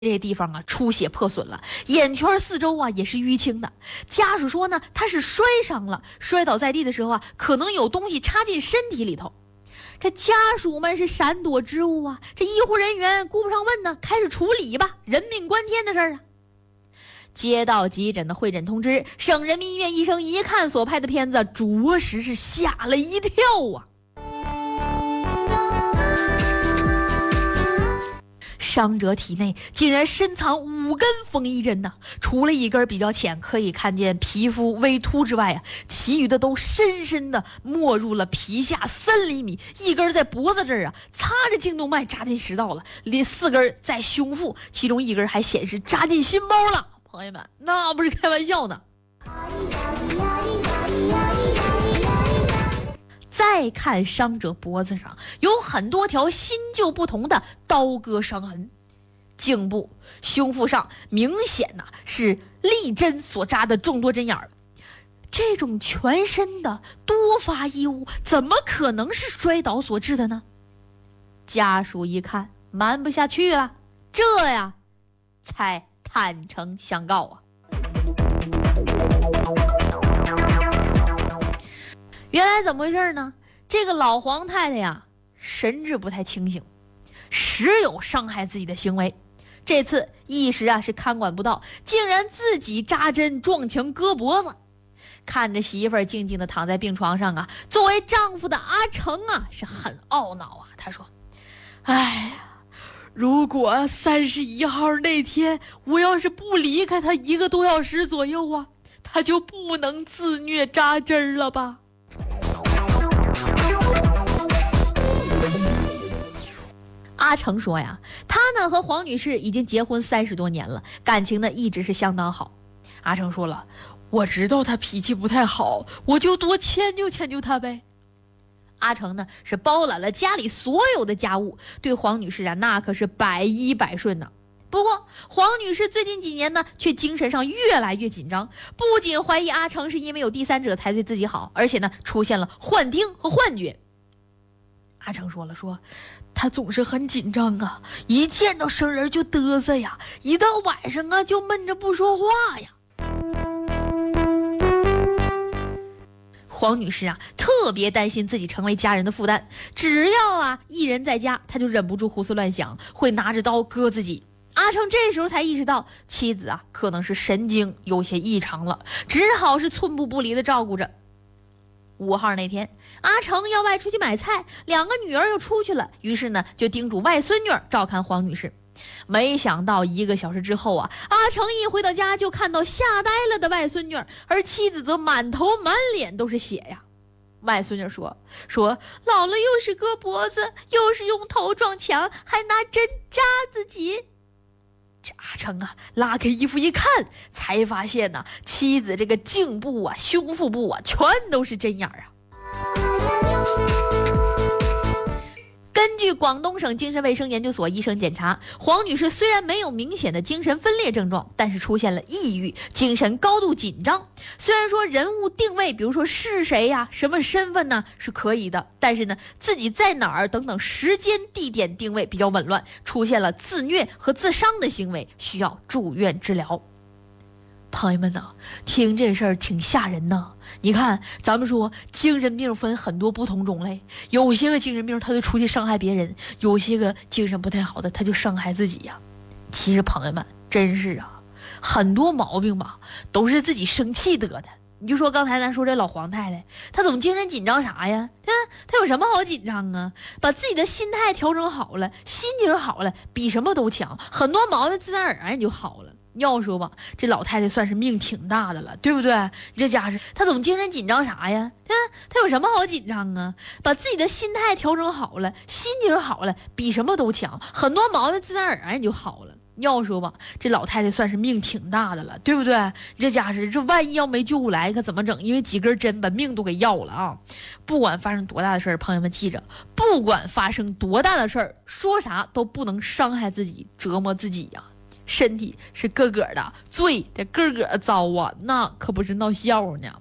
这些地方啊出血破损了，眼圈四周啊也是淤青的。家属说呢，他是摔伤了，摔倒在地的时候啊，可能有东西插进身体里头。这家属们是闪躲之物啊，这医护人员顾不上问呢，开始处理吧，人命关天的事儿啊。接到急诊的会诊通知，省人民医院医生一看所拍的片子，着实是吓了一跳啊。伤者体内竟然深藏5根缝衣针呐，除了一根比较浅，可以看见皮肤微凸之外啊，其余的都深深的没入了皮下3厘米，一根在脖子这儿啊，擦着颈动脉扎进食道了，4根在胸腹，其中1根还显示扎进心包了。朋友们，那不是开玩笑呢。再看伤者脖子上有很多条新旧不同的刀割伤痕，颈部、胸腹上明显是利针所扎的众多针眼儿。这种全身的多发异物，怎么可能是摔倒所致的呢？家属一看瞒不下去了，这呀才坦诚相告啊。原来怎么回事呢？这个老黄太太呀，神志不太清醒，时有伤害自己的行为。这次一时是看管不到，竟然自己扎针撞墙割脖子。看着媳妇儿静静地躺在病床上啊，作为丈夫的阿成是很懊恼啊。他说：“哎呀，如果31号那天我要是不离开他1个多小时左右啊，他就不能自虐扎针了吧。”阿成说呀，他呢和黄女士已经结婚30多年了，感情呢一直是相当好。阿成说了，我知道他脾气不太好，我就多迁就他呗。阿成呢是包揽了家里所有的家务，对黄女士那可是百依百顺呢。不过黄女士最近几年呢却精神上越来越紧张，不仅怀疑阿成是因为有第三者才对自己好，而且呢出现了幻听和幻觉。阿成说他总是很紧张啊，一见到生人就嘚瑟呀，一到晚上就闷着不说话呀。黄女士特别担心自己成为家人的负担，只要一人在家，她就忍不住胡思乱想，会拿着刀割自己。阿成这时候才意识到妻子可能是神经有些异常了，只好是寸步不离的照顾着。5号那天，阿成要外出去买菜，2个女儿又出去了，于是呢就叮嘱外孙女照看黄女士。没想到1个小时之后阿成一回到家就看到吓呆了的外孙女，而妻子则满头满脸都是血呀。外孙女说姥姥又是割脖子，又是用头撞墙，还拿针扎自己。这阿成拉开衣服一看，才发现妻子这个颈部胸腹部全都是针眼根据广东省精神卫生研究所医生检查，黄女士虽然没有明显的精神分裂症状，但是出现了抑郁、精神高度紧张。虽然说人物定位，比如说是谁什么身份是可以的，但是呢自己在哪儿等等时间地点定位比较紊乱，出现了自虐和自伤的行为，需要住院治疗。朋友们听这事儿挺吓人的。你看咱们说精神病分很多不同种类，有些个精神病他就出去伤害别人，有些个精神不太好的他就伤害自己呀。其实朋友们真是很多毛病吧都是自己生气得的。你就说刚才咱说这老黄太太，她总精神紧张啥呀？她有什么好紧张啊？把自己的心态调整好了，心情好了，比什么都强，很多毛病自然而然就好了。要说吧，这老太太算是命挺大的了，对不对？你这家是她总精神紧张啥呀？她有什么好紧张啊？把自己的心态调整好了，心情好了，比什么都强，很多毛病自然而然就好了。要说吧，这老太太算是命挺大的了，对不对？你这家是这万一要没救过来可怎么整？因为几根针把命都给要了不管发生多大的事儿，朋友们记着，不管发生多大的事儿，说啥都不能伤害自己，折磨自己身体是个个的，罪得个个遭那可不是闹笑呢。